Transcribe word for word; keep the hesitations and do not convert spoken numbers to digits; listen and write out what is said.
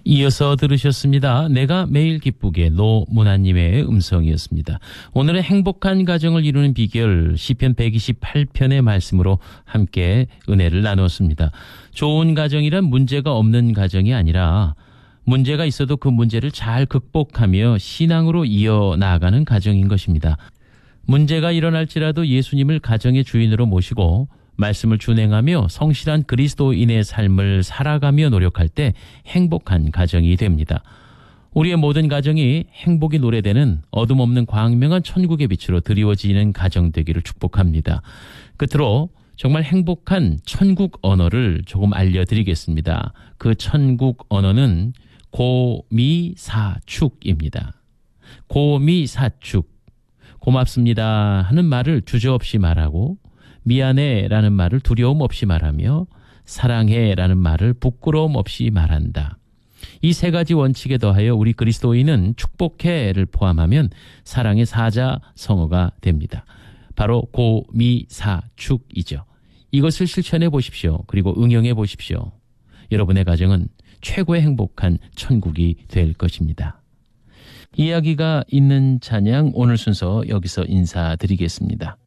이어서 들으셨습니다. 내가 매일 기쁘게 노문아님의 음성이었습니다. 오늘은 행복한 가정을 이루는 비결 시편 백이십팔 편의 말씀으로 함께 은혜를 나누었습니다. 좋은 가정이란 문제가 없는 가정이 아니라 문제가 있어도 그 문제를 잘 극복하며 신앙으로 이어나가는 가정인 것입니다. 문제가 일어날지라도 예수님을 가정의 주인으로 모시고 말씀을 준행하며 성실한 그리스도인의 삶을 살아가며 노력할 때 행복한 가정이 됩니다. 우리의 모든 가정이 행복이 노래되는 어둠 없는 광명한 천국의 빛으로 드리워지는 가정 되기를 축복합니다. 끝으로 정말 행복한 천국 언어를 조금 알려드리겠습니다. 그 천국 언어는 고미사축입니다. 고미사축. 고맙습니다 하는 말을 주저없이 말하고, 미안해 라는 말을 두려움 없이 말하며, 사랑해 라는 말을 부끄러움 없이 말한다. 이 세 가지 원칙에 더하여 우리 그리스도인은 축복해를 포함하면 사랑의 사자성어가 됩니다. 바로 고미사축이죠. 이것을 실천해 보십시오. 그리고 응용해 보십시오. 여러분의 가정은 최고의 행복한 천국이 될 것입니다. 이야기가 있는 찬양 오늘 순서 여기서 인사드리겠습니다.